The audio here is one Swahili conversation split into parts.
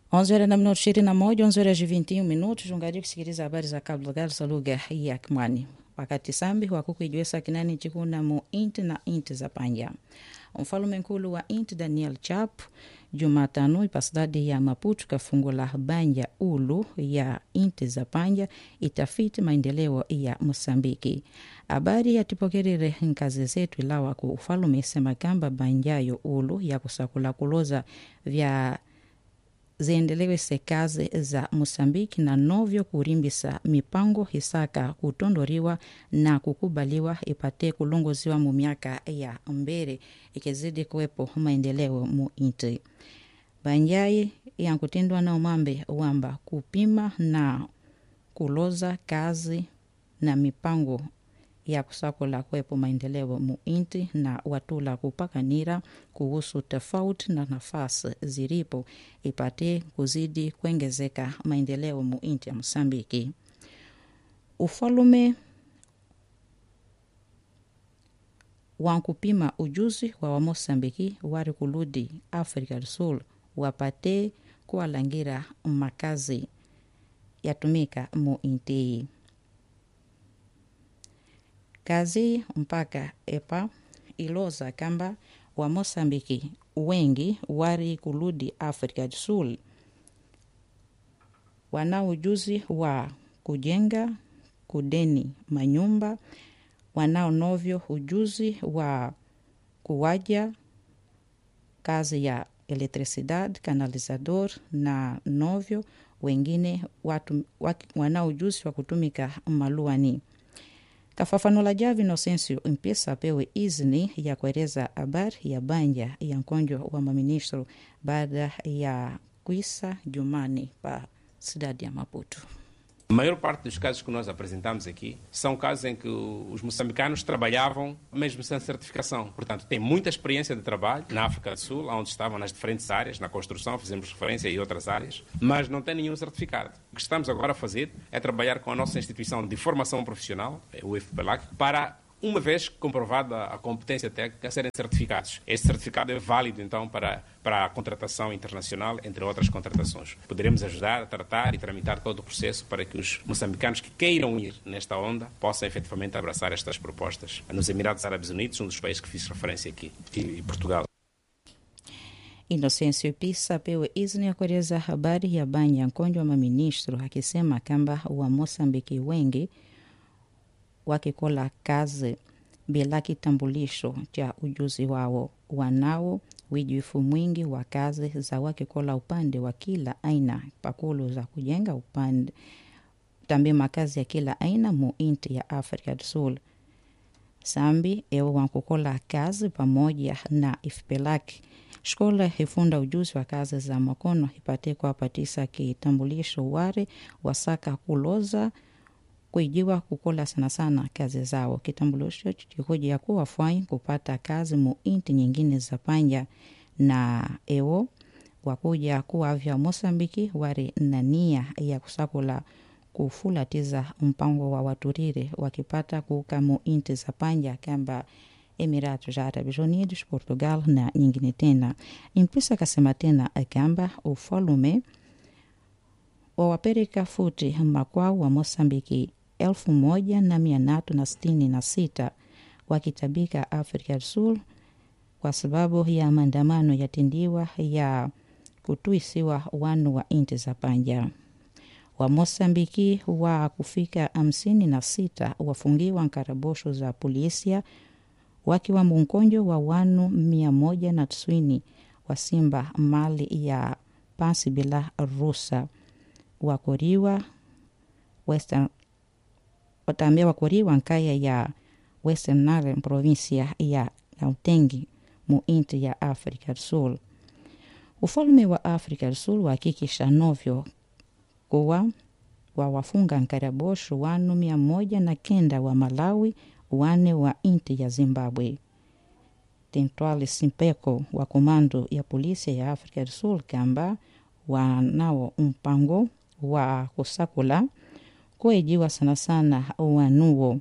11 na minuto 21, 11 minutos. Ungaji kusikiliza habari za Cabo Delgado za lugha ya Kimwani. Wakati sambi wakukuijuesa kinani chikuna mu inti na inti za panja. Mfalume nkulu wa inti Daniel Chap Jumatano ipasidadi ya Maputo kafungula banja ulu ya inti za panja itafiti maendeleo ya Mosambiki. Habari ya tipokerere nkazi zetu ilawa ku ufalume sema kamba banjayo ulu ya kusakula kuloza vya ziendelewe sekazi za Mosambiki na novyo kurimbisa mipango hisaka kutondoriwa na kukubaliwa ipate kulongoziwa mu miaka ya mbere ikizidi kuwepo maendeleo mu inti. Banjai yankutindwa na umambe wamba kupima na kuloza kazi na mipango ya kusakula kuwepo maendeleo mu inti na watula kupakanira kuhusu tofauti na nafasi ziripo ipate kuzidi kuongezeka maendeleo mu inti ya Mosambiki. Ufalume wankupima ujuzi wa Mosambiki wari kuludi Afrika do Sul wapate kualangira makazi yatumika mu inti. Kazi mpaka epa iloza kamba wa Mosambiki wengi wari kuludi Afrika do Sul wana ujuzi wa kujenga, kudeni manyumba, wanao novyo ujuzi wa kuwaja kazi ya elektrisidad, kanalizador na novyo wengine wanao ujuzi wa kutumika maluani. Kafafanula javi Inocencio Mpisa pewe izni ya kueleza habari ya banja ya nkonjo wa maministro baada ya kuisa Jumani pa cidade ya Maputo. A maior parte dos casos que nós apresentamos aqui são casos em que os moçambicanos trabalhavam mesmo sem certificação. Portanto, têm muita experiência de trabalho na África do Sul, onde estavam nas diferentes áreas, na construção, fizemos referência e outras áreas, mas não têm nenhum certificado. O que estamos agora a fazer é trabalhar com a nossa instituição de formação profissional, o IFPELAC, para, uma vez comprovada a competência técnica, serem certificados. Este certificado é válido, então, para a contratação internacional, entre outras contratações. Poderemos ajudar a tratar e tramitar todo o processo para que os moçambicanos que queiram ir nesta onda possam efetivamente abraçar estas propostas. Nos Emirados Árabes Unidos, um dos países que fiz referência aqui, e Portugal. Inocencio Pisa pewe izni ya kueleza habari ya banja nkonjo wa maministro akisema kamba wa Mosambiki wengi wakikola kazi bila kitambulisho cha ujuzi wao wanao wijifu mwingi wa kazi za wakikola upande wa kila aina pakulu za kujenga upande tambi makazi ya kila aina mu inti ya Afrika do Sul. Sambi ewa wankukola kazi pamoja na IFPELAC. Shkola hifunda ujuzi wa kazi za makono ipate kwa patisa kitambulisho ware wasaka kuloza kuijiwa kukola sana sana kazi zao. Kitambulisho chikuji ya kuwa fwai kupata kazi mu inti nyingine za panja na ewo wakuja kuwa vya Mosambiki wari nania ya kusakula kufulatiza mpango wa waturire wakipata kuka mu inti za panja kamba Emiratos Árabes Unidos, Portugal na nyingine tena. Impisa kasema tena kamba ufalume wawapereka futi makwao wa Mosambiki 1366 wakitabika Afrika do Sul kwa sababu ya maandamano yatindiwa ya kutuisiwa wanu wa inti za panja. Wa Mosambiki wa kufika 56 wafungiwa nkarabosho za polisia wakiwa munkonjo wa wanu 190 wasimba mali ya pasi bila rusa wakoriwa Western watambia wakoriwa nkaya ya Western Nile provincia ya Gauteng mu inti ya Afrika do Sul. Ufalme wa Afrika do Sul wakikisha novyo kuwa wafunga nkarabosho wanu 109 wa Malawi, wane wa inti ya Zimbabwe. Tentwali Simpeko wa komando ya polisi ya Afrika do Sul kamba wanao mpango wa kusakula kuejiwa sana sana wanuo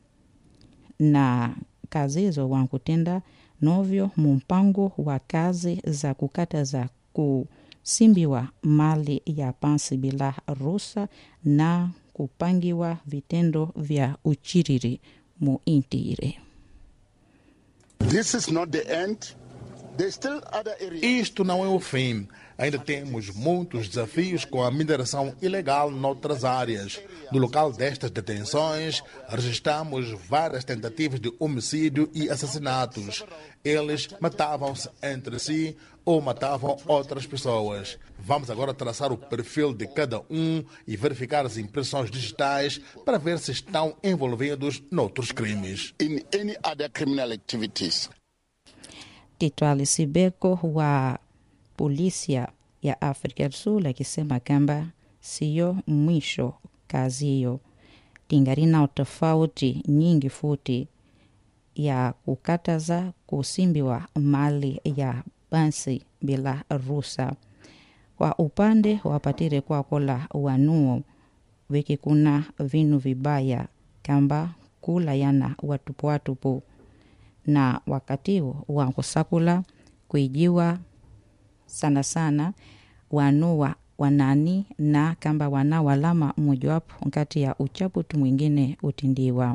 na kazi hizo wankutenda novyo mumpango wa kazi za kukata za kusimbiwa mali ya pansi bila ruhusa na kupangiwa vitendo vya uchiriri mu inti ile. This is not the end. There's still other areas. Isto não é o fim. Ainda temos muitos desafios com a mineração ilegal noutras áreas. No local destas detenções, registramos várias tentativas de homicídio e assassinatos. Eles matavam-se entre si ou matavam outras pessoas. Vamos agora traçar o perfil de cada um e verificar as impressões digitais para ver se estão envolvidos noutros crimes. In any other criminal activities. Tito Alisibeko wa polisia ya Afrika do Sul akisema kwamba siyo mwisho kazi hiyo. Tingarina tofauti nyingi futi ya kukataza kusimbiwa mali ya bansi bila ruhusa. Kwa upande wapatire kwa kola wanuo wiki kuna vinu vibaya kamba kula yana watupu na wakati wa kusakula kuijiwa sana wanua wanani na kamba wana walama mojawapo nkati ya uchaputu mwingine utindiwa.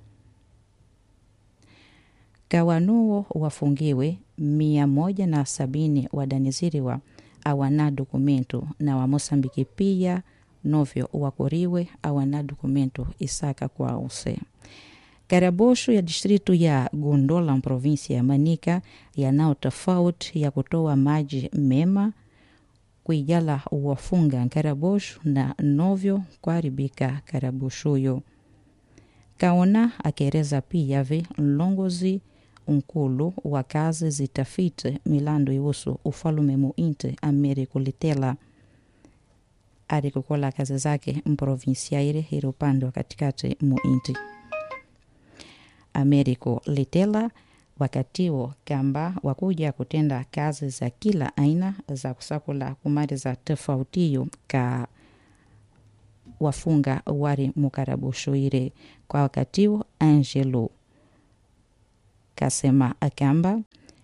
Kawanuo wafungiwe 170 wadaniziriwa awana dokumento na wa Mosambiki pia novyo wakoriwe awana dokumento isaka kwa use. Karabosho ya distritu ya Gondola provinsia ya Manica yanao tofauti ya kutoa maji mema kuijala wafunga Karabosho na novyo kuharibika Karaboshoyo. Kaona akereza pia ve longozi unkulu wa kazi zitafite milando iusu ufalume muinte Ameriko Litela. Arikukola kazi zake mprovinsiaire hiropando katikati muinti. Ameriko Litela wakatiwo kamba wakuja kutenda kazi za kila aina za kusakula kumari za tofautiyo ka wafunga wari mukarabushoire. Kwa wakatiwo Angelo kasema akamba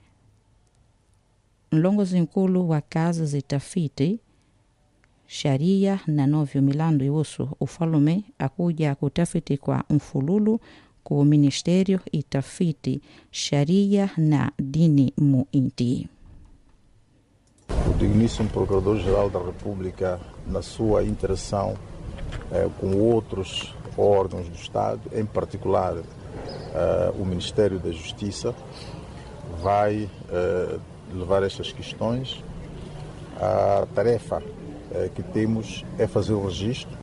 mlongozi nkulu wa kazi zitafiti sharia na novyo milando iusu ufalume akuja kutafiti kwa mfululu ku Ministério itafiti sharia na dini muinti. O digníssimo Procurador-Geral da República, na sua interação com outros órgãos do Estado, em particular o Ministério da Justiça, vai levar estas questões. A tarefa que temos é fazer o registro.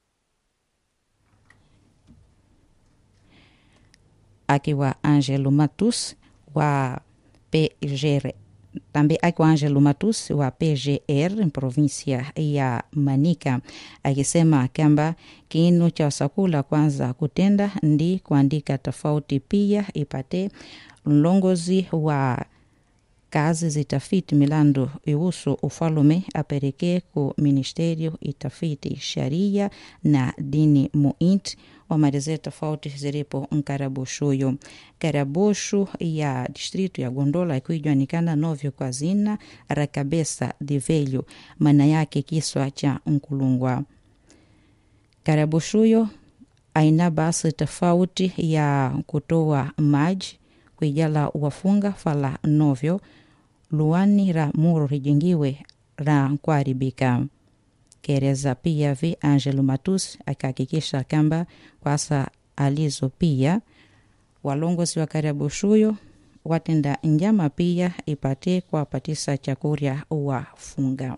Akiwa Angelo Matus wa PGR. Também akiwa Angelo Matus wa PGR em província ya Manica akisema kwamba kinu cha sakula kwanza kutenda ndi kuandika tofauti pia ipate mlongozi wa kazi zitafiti milando iusu ufalume apereke ku Ministério itafiti sharia na dini muinti wamalize tofauti ziripo Nkarabushuyo. Karabushu ya distrito ya Gondola ikuijuanikana novyo kwa zina Rakabesa de Velho, maana yake kiswa cha Nkulungwa. Karabushuyo aina basi tofauti ya kutoa maji kuijala wafunga fala novyo luani ra muro rijengiwe ra kuharibika. Kereza pia vi Angelo Matus akahakikisha kamba kwasa alizo pia walongozi wa Karabushuyo watenda njama pia ipate kwa patisa chakuria wafunga.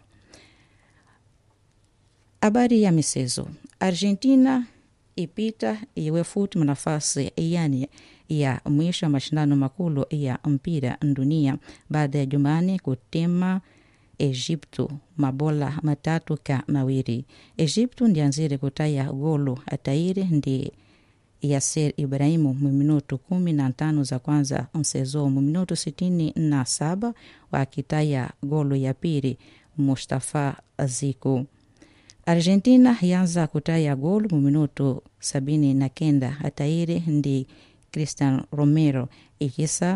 Habari ya michezo. Argentina ipita iwe futi nafasi yani ya mwisho mashindano makulu ya mpira dunia baada ya Jumani kutema Egypto mabola 3-2. Egypto ndianzire kutaya golo ataire ndi Yasser Ibrahimu minuto 15 za kwanza msezo minuto 67 wakitaya golo ya pili Mustafa Ziko. Argentina yanza kutaya golo minuto 79 ataire ndi Cristian Romero ikisa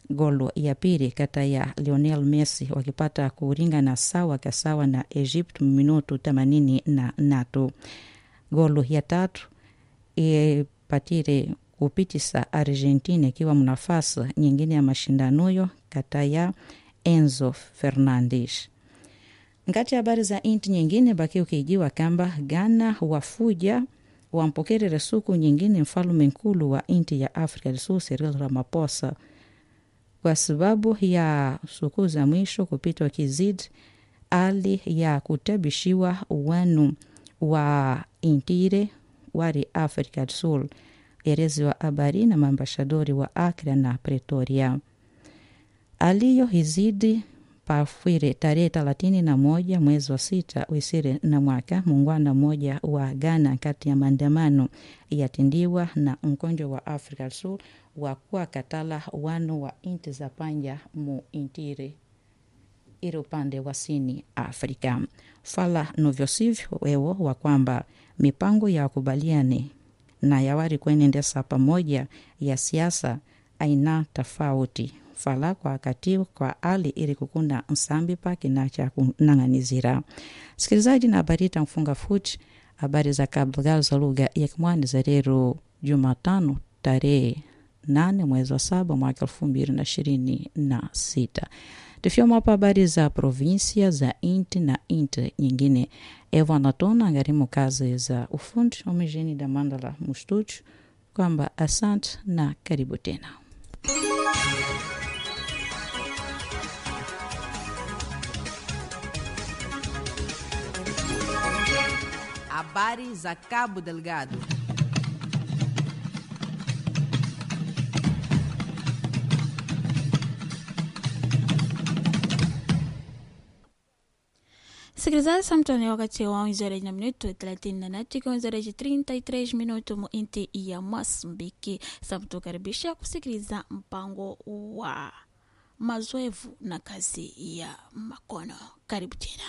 golo ya pili kata ya Lionel Messi wakipata kuringana sawa kasawa na Egypt minutu 83. Golo ya tatu ipatire kupitisa Argentina ikiwa mnafasi nyingine ya mashindano kata ya Enzo Fernandes. Ngati habari za inti nyingine baki ukijiwa kamba Ghana wafuja wampokerere suku nyingine mfalume nkulu wa inti ya Afrika del Sul Cyril Ramaphosa kwa sababu ya suku za mwisho kupitwa kizidi ali ya kutabishiwa wanu wa intire wari Afrika del Sul erezi wa habari na mambashadori wa Accra na Pretoria. Aliyo hizidi pafwire tarehe 31 mwezi wa 6 uisire na mwaka mungwana moja wa Ghana kati ya maandamano yatindiwa na mkonjo wa Afrika del Sul wa kwa katala wano wa inti za panja mu intire iri upande wa sini Afrika. Fala novyosivyo wewo wa kwamba mipango ya wakubaliane na yawari kuenendesa pamoja ya siasa aina tofauti. Fala kwa wakati kwa ali ili kukunda nsambi paki na cha kunanganizira. Sikilizaji na habarita mfunga futi habari za kabla za lugha ya Kimwani za leo Jumatano tarehe 8 mwezi wa 7 mwaka 2026. Tufio mapa habari za provinsia za inti na inti nyingine. Ewa natona ngarimu kazi za ufundi omejeni da mandala mustuchu kwamba asante na karibu tena. Habari za Cabo Delgado. Sikilizaji samtoni wakati wa 11:34 kwa 11:33 mu inti ya Mozambiki. Samtukaribisha kusikiliza mpango wa mazoevu na kazi ya makono. Karibu tena.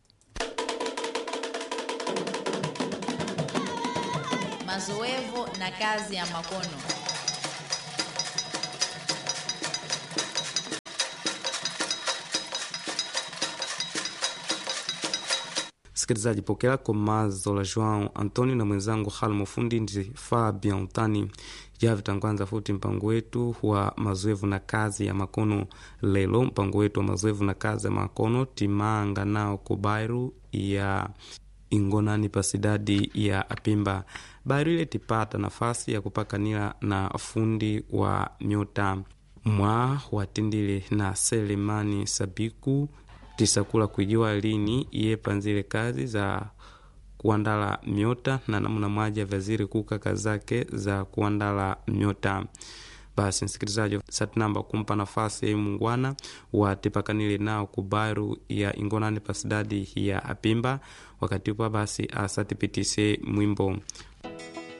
Mazoevu na kazi ya makono. Sikilizaji, pokea kwa mazo la João Antônio na mwenzangu Halmo Fundi ndi Fabian Tani. Javi tangwanza futi mpango wetu wa mazoevu na kazi ya makono. Lelo mpango wetu wa mazoevu na kazi ya makono timanga nao kubairu ya ingonani pasidadi ya Apimba. Bairu ile tipata nafasi ya kupakanila na fundi wa nyota mwa watindile na Selemani Sabiku tisakula kujua lini iye panzile kazi za kuandala myota na namuna mwaja vaziri kuka kazake za kuandala myota. Basi nsikilizaji satinamba kumpa nafasi ya mungwana watipakanile nao kubaru ya ingonani pasidadi ya Apimba wakati upa basi asatipitise mwimbo.